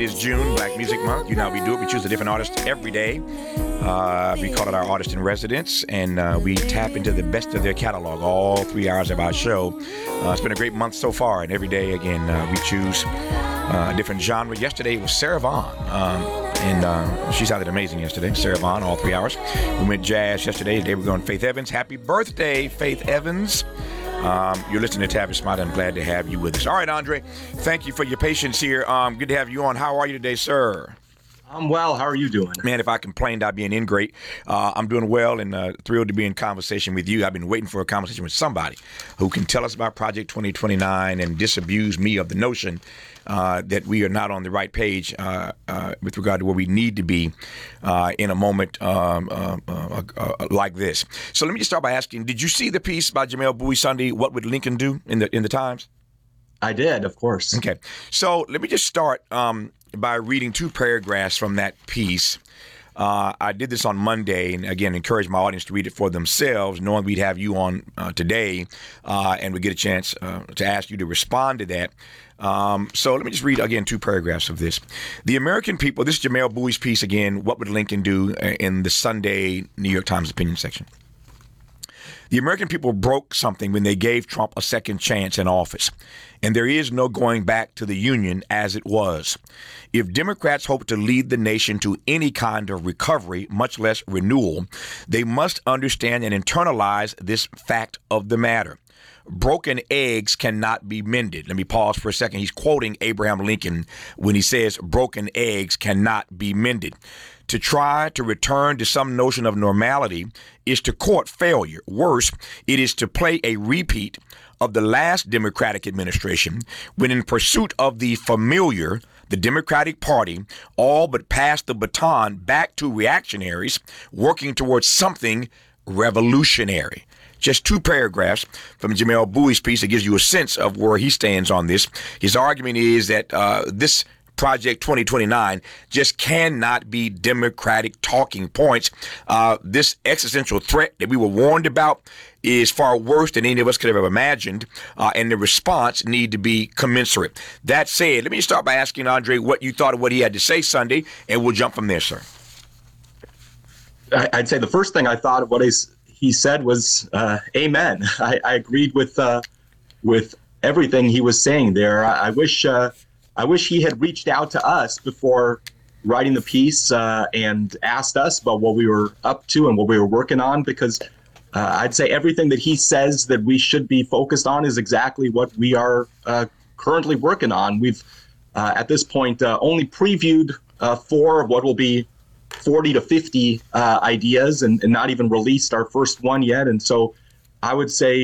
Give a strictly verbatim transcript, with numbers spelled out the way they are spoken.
It's June, Black Music Month. You know how we do it. We choose a different artist every day. Uh, we call it our Artist in Residence, and uh, we tap into the best of their catalog all three hours of our show. Uh, it's been a great month so far, and every day, again, uh, we choose uh, a different genre. Yesterday was Sarah Vaughan, um, and uh, she sounded amazing yesterday. Sarah Vaughan, all three hours. We went jazz yesterday. Today we're going Faith Evans. Happy birthday, Faith Evans. Um, you're listening to Tavis Smiley. I'm glad to have you with us. All right, Andre, thank you for your patience here. Um, good to have you on. How are you today, sir? I'm well. How are you doing? Man, if I complained, I'd be an ingrate. Uh, I'm doing well and uh, thrilled to be in conversation with you. I've been waiting for a conversation with somebody who can tell us about Project twenty twenty-nine and disabuse me of the notion uh, that we are not on the right page uh, uh, with regard to where we need to be uh, in a moment um, uh, uh, uh, like this. So let me just start by asking, did you see the piece by Jamelle Bouie Sunday, What Would Lincoln Do, in the in the Times? I did, of course. Okay. So let me just start um, by reading two paragraphs from that piece. Uh, I did this on Monday, and again, encourage my audience to read it for themselves, knowing we'd have you on uh, today, uh, and we get a chance uh, to ask you to respond to that. Um, so let me just read, again, two paragraphs of this. The American people, this is Jamelle Bouie's piece again, What Would Lincoln Do, in the Sunday New York Times opinion section. The American people broke something when they gave Trump a second chance in office, and there is no going back to the Union as it was. If Democrats hope to lead the nation to any kind of recovery, much less renewal, they must understand and internalize this fact of the matter. Broken eggs cannot be mended. Let me pause for a second. He's quoting Abraham Lincoln when he says broken eggs cannot be mended. To try to return to some notion of normality is to court failure. Worse, it is to play a repeat of the last Democratic administration when, in pursuit of the familiar, the Democratic Party all but passed the baton back to reactionaries working towards something revolutionary. Just two paragraphs from Jamelle Bouie's piece that gives you a sense of where he stands on this. His argument is that uh, this Project twenty twenty-nine just cannot be Democratic talking points. Uh, this existential threat that we were warned about is far worse than any of us could have ever imagined, uh, and the response need to be commensurate. That said, let me start by asking Andre what you thought of what he had to say Sunday, and we'll jump from there, sir. I'd say the first thing I thought of what he said was uh, amen. I, I agreed with uh, with everything he was saying there. I, I wish uh, I wish he had reached out to us before writing the piece uh, and asked us about what we were up to and what we were working on, because uh, I'd say everything that he says that we should be focused on is exactly what we are uh, currently working on. We've, uh, at this point, uh, only previewed uh, four of what will be forty to fifty uh, ideas and, and not even released our first one yet. And so I would say